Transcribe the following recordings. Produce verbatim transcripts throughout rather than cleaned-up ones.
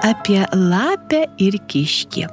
apie lapę ir kiškį.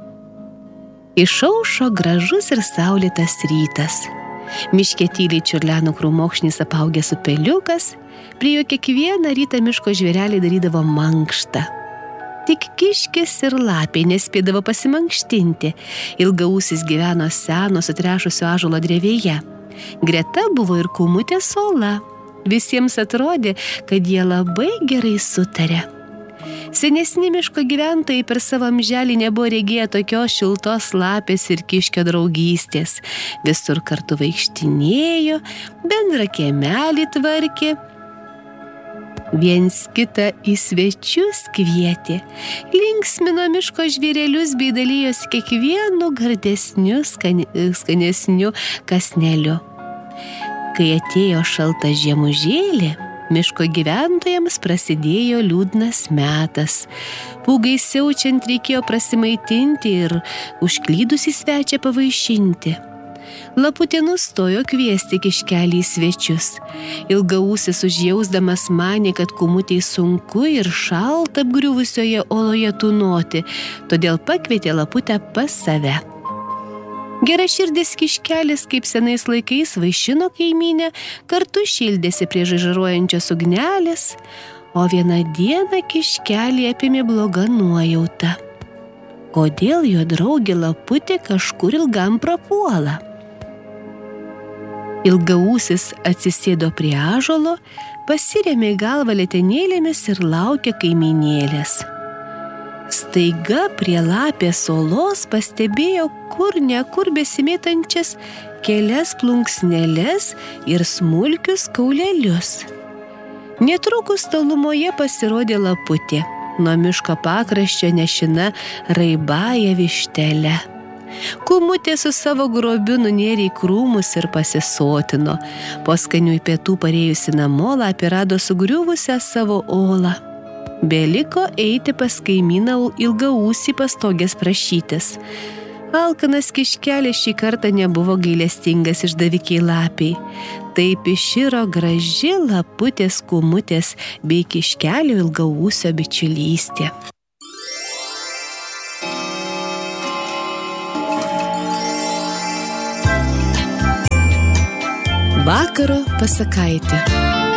Išaušo gražus ir saulėtas rytas. Miške tyliai čiurleno krūmokšnis apaugęs upeliukas, prie jo kiekvieną rytą miško žvėreliai darydavo mankštą. Tik kiškis ir lapė nespėdavo pasimankštinti. Ilgaausis gyveno seno sutrešusio ąžuolo drevėje. Greta buvo ir kūmutė sola. Visiems atrodė, kad jie labai gerai sutarė. Senesni miško gyventojai per savo amželį nebuvo regėję tokios šiltos lapės ir kiškio draugystės. Visur kartu vaikštinėjo, bendrą kiemelį tvarkė, viens kitą į svečius kvietė, linksmino miško žvėrelius bei dalijosi kiekvienu gardesniu, skane, skanesniu kąsneliu. Kai atėjo šalta žiemužėlė, miško gyventojams prasidėjo liūdnas metas. Pūgai siaučiant reikėjo prasimaitinti ir užklydusį svečią pavaišinti. Laputė nustojo kviesti kiškelį į svečius. Ilgaausis užjausdamas manė, kad kūmutei sunku ir šalta apgriuvusioje oloje tūnoti, todėl pakvietė laputę pas save. Geraširdis kiškelis, kaip senais laikais, vaišino kaimynę, kartu šildėsi prie žaižaruojančios ugnelės, o vieną dieną kiškelį apėmė bloga nuojauta. Kodėl jo draugė laputė kažkur ilgam prapuola? Ilgaausis atsisėdo prie ąžuolo, pasirėmė galvą letenėlėmis ir laukė kaimynėlės. Staiga prie lapės olos pastebėjo kur ne kur besimėtančias kelias plunksneles ir smulkius kaulelius. Netrukus tolumoje pasirodė laputė, nuo miško pakraščio nešina raibąja vištele. Kūmutė su savo grobiu nunėrė į krūmus ir pasisotino. Po skanių pietų parėjusi namo, lapė rado sugriuvusią savo olą. Beliko eiti pas kaimyną ilgaūsį pastogės prašytis. Alkanas kiškelis šį kartą nebuvo gailestingas išdavikiai lapiai. Taip iširo graži laputės, kūmutės bei kiškelio ilgaūsio bičiulystė. Vakaro pasakaitė.